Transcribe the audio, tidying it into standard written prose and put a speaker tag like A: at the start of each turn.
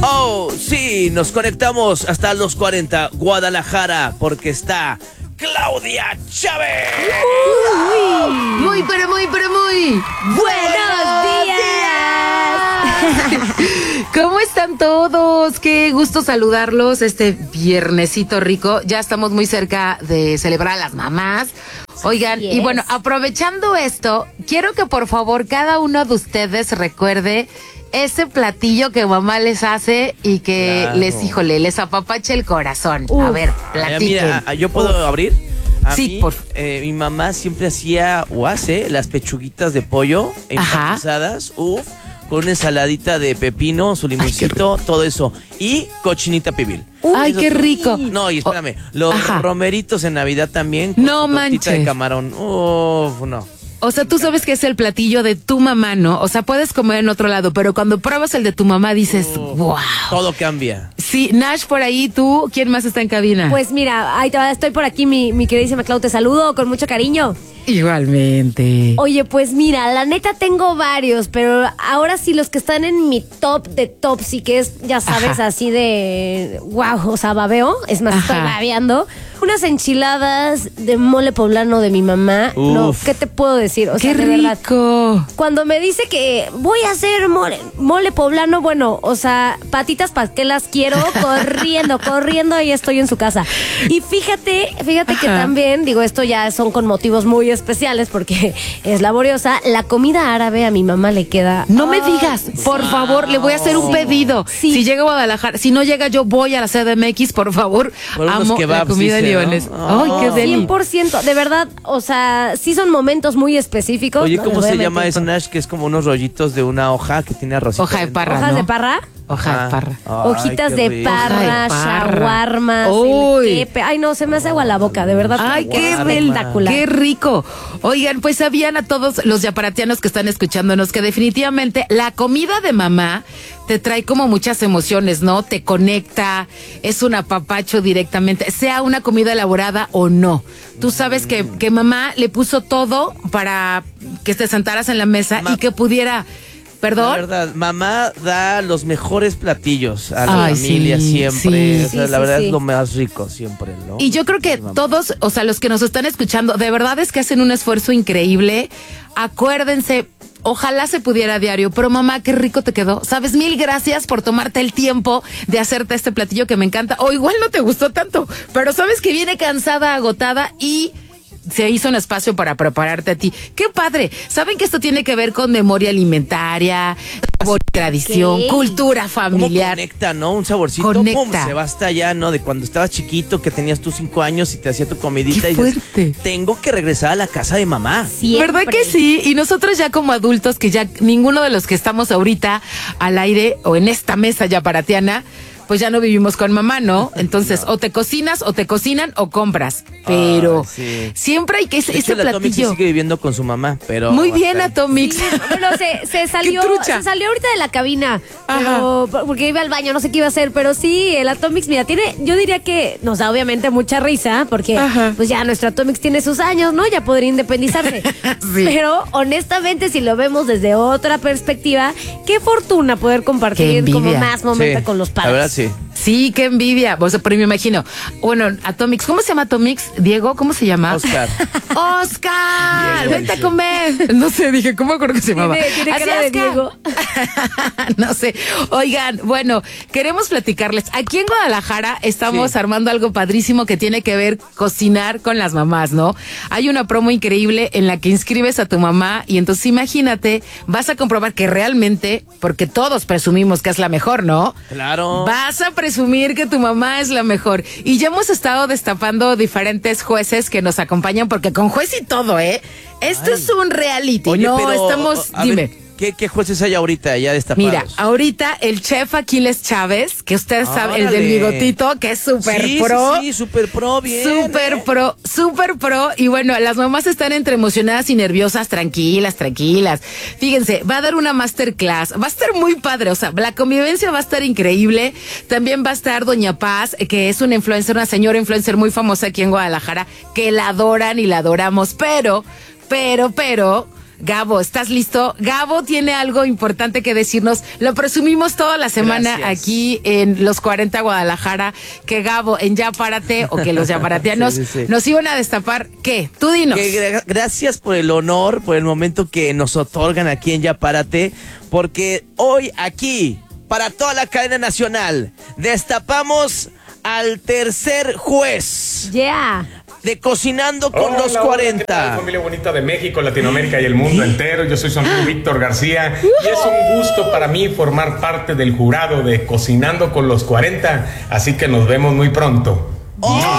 A: Oh, sí, nos conectamos hasta los 40, Guadalajara, porque está Claudia Chávez.
B: Muy, pero muy, pero muy
C: ¡buenos días!
B: ¿Cómo están todos? Qué gusto saludarlos este viernesito rico. Ya estamos muy cerca de celebrar a las mamás. Oigan, y bueno, aprovechando esto, quiero que por favor cada uno de ustedes recuerde ese platillo que mamá les hace y que les apapache el corazón. A ver, platiquen.
A: Mira, ¿yo puedo abrir?
B: Sí,
A: mi mamá siempre hacía o hace las pechuguitas de pollo empanizadas, con una ensaladita de pepino, su limoncito, todo eso. Y cochinita pibil.
B: ¡Ay, qué rico!
A: No, y espérame, los romeritos en Navidad también.
B: No
A: tortita
B: manches.
A: de camarón. No.
B: O sea, tú sabes que es el platillo de tu mamá, ¿no? O sea, puedes comer en otro lado, pero cuando pruebas el de tu mamá dices, wow.
A: Todo cambia.
B: Sí, Nash, por ahí, tú, ¿quién más está en cabina?
C: Pues mira, ahí estoy por aquí, mi queridísima Clau, te saludo con mucho cariño.
B: Igualmente.
C: Oye, pues mira, la neta tengo varios, pero ahora sí los que están en mi top de tops y que es, ya sabes, así de wow, o sea, babeo, es más, estoy babeando. Unas enchiladas de mole poblano de mi mamá. No, ¿qué te puedo decir? O sea,
B: ¡qué
C: de verdad,
B: rico!
C: cuando me dice que voy a hacer mole poblano, bueno, o sea, patitas para que las quiero, corriendo, ahí estoy en su casa. Y fíjate que también, digo, esto ya son con motivos muy especiales porque es laboriosa. La comida árabe a mi mamá le queda.
B: No me digas, por favor, le voy a hacer un pedido.
C: Sí.
B: Si llega a Guadalajara, si no llega, yo voy a la CDMX, por favor.
A: Por unos
B: amo
A: kebabs,
B: la comida
A: dice,
B: libanesa.
A: ¿no?
B: Ay, qué deli.
C: 100%, de verdad, o sea, sí son momentos muy específicos.
A: Oye,
C: no
A: ¿cómo
C: les voy
A: se
C: a
A: llama
C: mentir.
A: eso, Nash? Que es como unos rollitos de una hoja que tiene arrocito.
B: Hoja de
A: dentro.
B: parra,
C: ¿Hojas
B: ¿no?
C: de parra?
B: Hoja de parra.
A: Ay,
C: Hojitas
A: qué
C: de
A: rico.
C: parra,
B: Hoja de parra.
C: shawarmas,
B: Uy.
C: el quepe. Ay, no, se me hace agua la boca, de verdad.
B: Ay, qué
C: espectacular.
B: qué rico. Oigan, pues sabían a todos los yaparatianos que están escuchándonos que definitivamente la comida de mamá te trae como muchas emociones, ¿no? Te conecta, es un apapacho directamente, sea una comida elaborada o no. Tú sabes que mamá le puso todo para que te sentaras en la mesa y que pudiera... ¿Perdón?
A: La verdad, mamá da los mejores platillos a la
B: Ay,
A: familia
B: sí,
A: siempre.
B: sí.
A: O sea,
C: Sí,
A: la
C: sí,
A: verdad
C: sí.
A: es lo más rico siempre, ¿no?
B: Y yo creo que todos, o sea, los que nos están escuchando, de verdad es que hacen un esfuerzo increíble. Acuérdense, ojalá se pudiera a diario, pero mamá, qué rico te quedó. Sabes, mil gracias por tomarte el tiempo de hacerte este platillo que me encanta. O igual no te gustó tanto, pero sabes que viene cansada, agotada y... se hizo un espacio para prepararte a ti. ¡Qué padre! ¿Saben que esto tiene que ver con memoria alimentaria, tradición,
C: ¿Qué?
B: cultura
A: ¿Cómo
B: familiar?
A: conecta, no? Un saborcito,
B: Conecta.
A: pum, se va hasta allá, ¿no? De cuando estabas chiquito, que tenías tus 5 años y te hacía tu comidita.
B: ¡Qué
A: y dices,
B: fuerte!
A: tengo que regresar a la casa de mamá.
C: Siempre.
B: ¿Verdad que sí? Y nosotros ya como adultos, que ya ninguno de los que estamos ahorita al aire o en esta mesa ya paratiana, pues ya no vivimos con mamá, ¿no? Entonces, o te cocinas, o te cocinan, o compras. Pero
A: sí.
B: siempre hay que
A: De hecho,
B: ese
A: la Tommy sí
B: platillo.
A: sigue viviendo con su mamá, pero...
B: Muy bien,
A: hasta ahí.
B: Atomix.
C: Bueno, se salió
B: trucha!
C: se salió ahorita de la cabina,
B: Ajá.
C: pero, porque iba al baño, no sé qué iba a hacer, pero sí, el Atomix, mira, yo diría que nos da obviamente mucha risa, porque pues ya nuestro Atomix tiene sus años, ¿no? Ya podría independizarse.
B: Sí.
C: Pero honestamente, si lo vemos desde otra perspectiva, qué fortuna poder
B: Qué
C: compartir
B: envidia.
C: como más momento
A: Sí,
C: con los
A: la
C: padres.
A: verdad, sí.
B: Sí, qué envidia. O sea, pero me imagino. Bueno, Atomix, ¿cómo se llama Atomix? Diego, ¿cómo se llama?
A: Oscar.
B: ¡Oscar!
A: Diego,
B: ¡Vente a
A: sí.
B: comer! No sé, dije, ¿cómo creo que se llamaba?
C: Tiene
B: Así,
C: cara de
B: Oscar.
C: Diego.
B: No sé. Oigan, bueno, queremos platicarles. Aquí en Guadalajara estamos
A: Sí.
B: armando algo padrísimo que tiene que ver cocinar con las mamás, ¿no? Hay una promo increíble en la que inscribes a tu mamá y entonces imagínate, vas a comprobar que realmente, porque todos presumimos que es la mejor, ¿no?
A: Claro.
B: Vas a presumir que tu mamá es la mejor. Y ya hemos estado destapando diferentes jueces que nos acompañan, porque con juez y todo, ¿eh? Esto es un reality.
A: Oye,
B: no,
A: pero,
B: estamos...
A: a
B: Dime.
A: ver, ¿qué jueces hay ahorita ya destapados?
B: Mira, ahorita el chef Aquiles Chávez, que ustedes saben, el del
A: Órale.
B: bigotito, que es súper
A: Sí,
B: pro.
A: Sí, súper pro, bien.
B: Súper pro, súper pro. Y bueno, las mamás están entre emocionadas y nerviosas, tranquilas. Fíjense, va a dar una masterclass, va a estar muy padre, o sea, la convivencia va a estar increíble. También va a estar Doña Paz, que es una influencer, una señora influencer muy famosa aquí en Guadalajara, que la adoran y la adoramos, pero, Gabo, ¿estás listo? Gabo tiene algo importante que decirnos. Lo presumimos toda la semana aquí en Los 40 Guadalajara, que Gabo en Ya Párate, o que los yaparatianos nos iban a destapar. ¿Qué? Tú dinos.
A: Gracias por el honor, por el momento que nos otorgan aquí en Ya Párate, porque hoy aquí, para toda la cadena nacional, destapamos al tercer juez. De Cocinando con los 40.
D: ¿Qué tal, familia bonita de México, Latinoamérica y el mundo entero? Yo soy su amigo Víctor García y es un gusto para mí formar parte del jurado de Cocinando con los 40, así que nos vemos muy pronto.